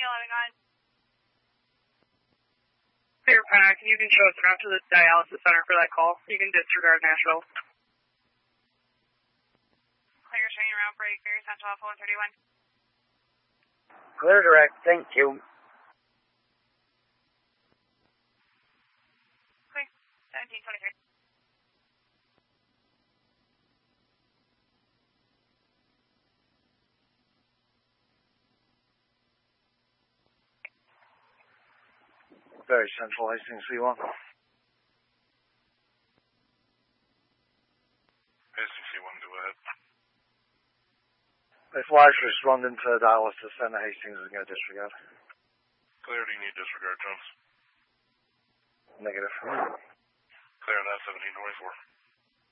Clear pack, you can show us around to the dialysis center for that call. You can disregard Nashville. Clear training route break, Mary Central Alpha 131. Clear direct, thank you. Clear, 1723. Very Central, Hastings C1. Hastings C1, go ahead. If Life's responding to dialysis center, Hastings is going to disregard. Clear, do you need disregard, Jones? Negative. Clear, that's 1724.